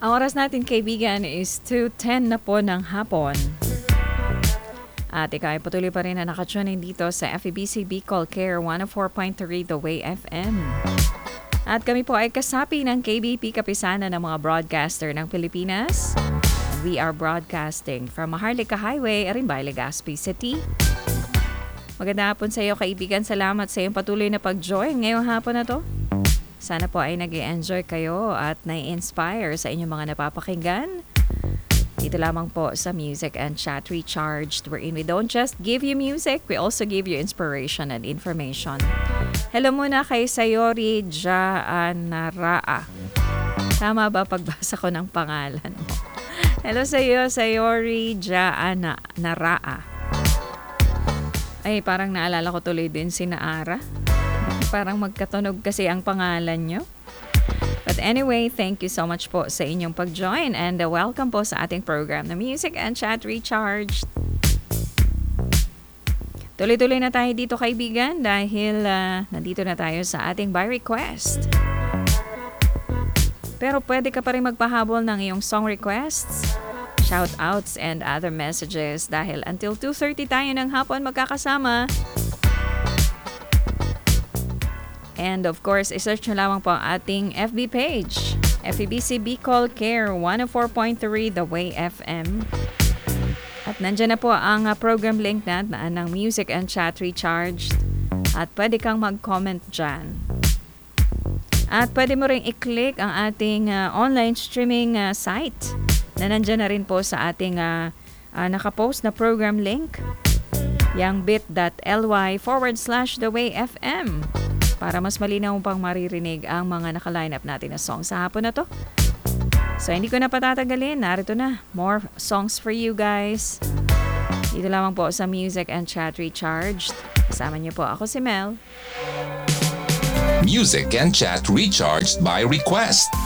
Ang oras natin kaibigan is 2:10 na po ng hapon. At ikaw ay patuloy pa rin na nakatunin dito sa FEBC Bicol Care 104.3 The Way FM. At kami po ay kasapi ng KBP Kapisanan ng mga broadcaster ng Pilipinas. We are broadcasting from Maharlika Highway, Arimbay, Legazpi City. Magandang hapon sa iyo kaibigan. Salamat sa iyong patuloy na pag-join ngayong hapon na to. Sana po ay nag-i-enjoy kayo at nai-inspire sa inyong mga napapakinggan. Dito lamang po sa Music and Chat Recharged, wherein we don't just give you music, we also give you inspiration and information. Hello muna kay Sayori Jaanaraa. Tama ba pagbasa ko ng pangalan mo? Hello sa iyo, Sayori Jaanaraa. Ay, parang naalala ko tuloy din si Naara. Parang magkatunog kasi ang pangalan nyo. But anyway, thank you so much po sa inyong pag-join and welcome po sa ating program na Music and Chat Recharged. Tuloy-tuloy na tayo dito kaibigan dahil nandito na tayo sa ating by request. Pero pwede ka pa rin magpahabol ng iyong song requests, shoutouts and other messages dahil until 2:30 tayo ng hapon magkakasama. And of course, isearch nyo lamang po ang ating FB page, FEBC Bicol Care 104.3 The Way FM. At nandyan na po ang program link na ng Music and Chat Recharged. At pwede kang mag-comment dyan. At pwede mo rin i-click ang ating online streaming site na nandyan na rin po sa ating nakapost na program link, yung bit.ly/thewayfm. Para mas malinaw pang maririnig ang mga naka-line up natin na songs sa hapon na to. So hindi ko na patatagalin, narito na. More songs for you guys. Dito lamang po sa Music and Chat Recharged. Kasama niyo po ako si Mel. Music and Chat Recharged by request.